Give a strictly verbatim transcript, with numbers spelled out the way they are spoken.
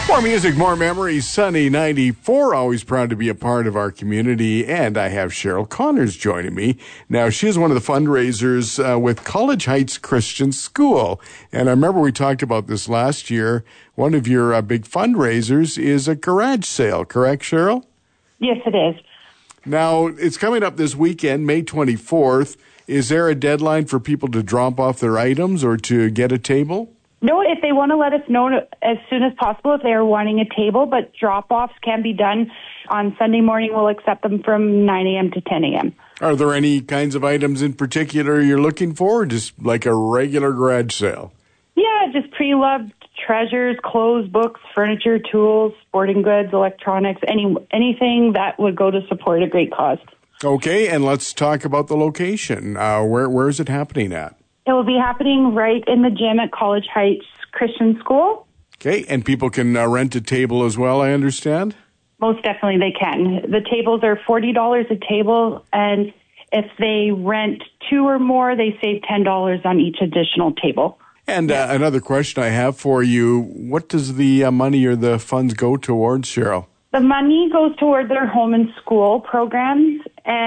More music, more memories. Sunny ninety-four, always proud to be a part of our community. And I have Cheryl Connors joining me. Now, she is one of the fundraisers uh, with College Heights Christian School. And I remember we talked about this last year. One of your uh, big fundraisers is a garage sale, correct, Cheryl? Yes, it is. Now, it's coming up this weekend, May twenty-fourth. Is there a deadline for people to drop off their items or to get a table? No, if they want to let us know as soon as possible if they are wanting a table, but drop-offs can be done on Sunday morning. We'll accept them from nine a.m. to ten a.m. Are there any kinds of items in particular you're looking for, or just like a regular garage sale? Yeah, just pre-loved treasures, clothes, books, furniture, tools, sporting goods, electronics, any anything that would go to support a great cause. Okay, and let's talk about the location. Uh, where where is it happening at? It will be happening right in the gym at College Heights Christian School. Okay, and people can uh, rent a table as well, I understand? Most definitely they can. The tables are forty dollars a table, and if they rent two or more, they save ten dollars on each additional table. And uh, another question I have for you, what does the uh, money or the funds go towards, Cheryl? The money goes toward their home and school programs, and